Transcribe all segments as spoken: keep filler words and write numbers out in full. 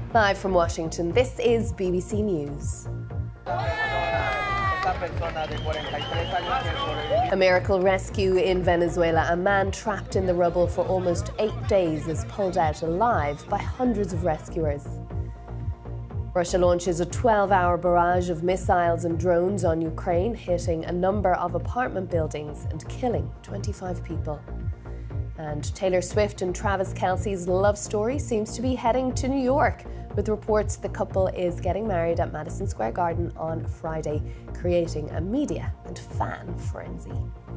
Live from Washington, this is B B C News. A miracle rescue in Venezuela. A man trapped in the rubble for almost eight days is pulled out alive by hundreds of rescuers. Russia launches a twelve-hour barrage of missiles and drones on Ukraine, hitting a number of apartment buildings and killing twenty-five people. And Taylor Swift and Travis Kelce's love story seems to be heading to New York, with reports the couple is getting married at Madison Square Garden on Friday, creating a media and fan frenzy.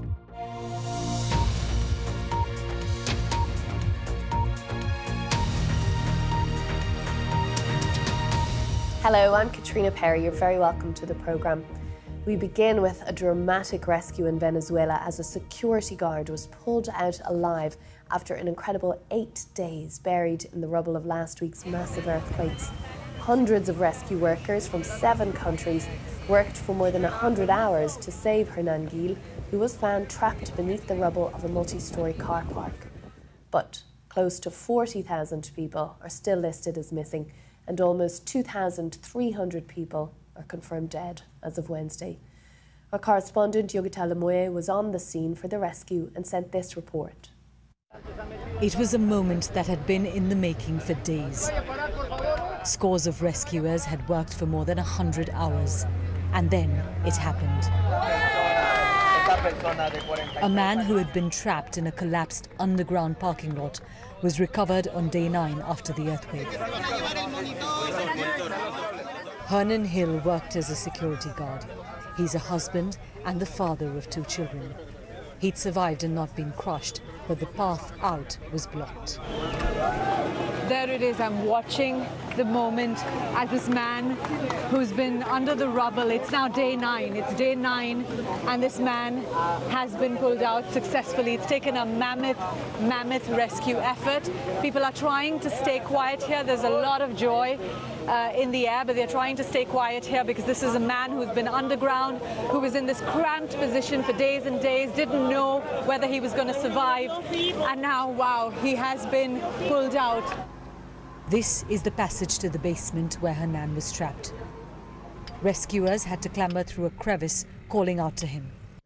Hello, I'm Katrina Perry. You're very welcome to the programme. We begin with a dramatic rescue in Venezuela as a security guard was pulled out alive after an incredible eight days buried in the rubble of last week's massive earthquakes. Hundreds of rescue workers from seven countries worked for more than one hundred hours to save Hernan Gil, who was found trapped beneath the rubble of a multi-storey car park. But close to forty thousand people are still listed as missing, and almost two thousand three hundred people are confirmed dead as of Wednesday. Our correspondent Yogita Lemoye was on the scene for the rescue and sent this report. It was a moment that had been in the making for days. Scores of rescuers had worked for more than one hundred hours, and then it happened. A man who had been trapped in a collapsed underground parking lot was recovered on day nine after the earthquake. Hernan Gil worked as a security guard. He's a husband and the father of two children. He'd survived and not been crushed, but the path out was blocked. There it is. I'm watching the moment as this man who's been under the rubble, it's now day nine, it's day nine, and this man has been pulled out successfully. It's taken a mammoth, mammoth rescue effort. People are trying to stay quiet here. There's a lot of joy uh, in the air, but they're trying to stay quiet here because this is a man who's been underground, who was in this cramped position for days and days, didn't know whether he was going to survive, and now, wow, he has been pulled out. This is the passage to the basement where Hernan was trapped. Rescuers had to clamber through a crevice, calling out to him.